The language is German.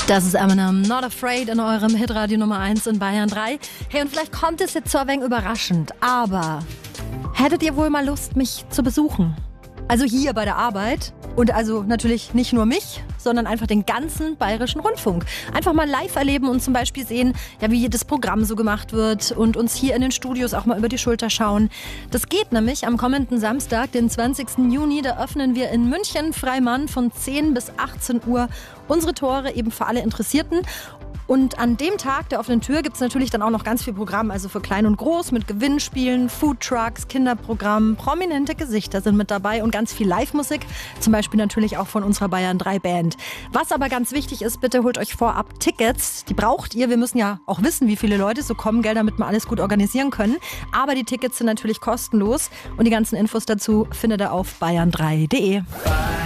Das ist Eminem, Not Afraid in eurem Hitradio Nummer 1 in Bayern 3. Hey, und vielleicht kommt es jetzt so ein wenig überraschend, aber hättet ihr wohl mal Lust, mich zu besuchen? Also hier bei der Arbeit und also natürlich nicht nur mich, sondern einfach den ganzen Bayerischen Rundfunk. Einfach mal live erleben und zum Beispiel sehen, ja, wie das Programm so gemacht wird und uns hier in den Studios auch mal über die Schulter schauen. Das geht nämlich am kommenden Samstag, den 20. Juni. Da öffnen wir in München Freimann von 10 bis 18 Uhr unsere Tore eben für alle Interessierten. Und an dem Tag der offenen Tür gibt es natürlich dann auch noch ganz viel Programm, also für Klein und Groß mit Gewinnspielen, Foodtrucks, Kinderprogramm, prominente Gesichter sind mit dabei und ganz viel Live-Musik, zum Beispiel natürlich auch von unserer Bayern 3 Band. Was aber ganz wichtig ist, bitte holt euch vorab Tickets, die braucht ihr. Wir müssen ja auch wissen, wie viele Leute so kommen, gell, damit wir alles gut organisieren können. Aber die Tickets sind natürlich kostenlos und die ganzen Infos dazu findet ihr auf bayern3.de.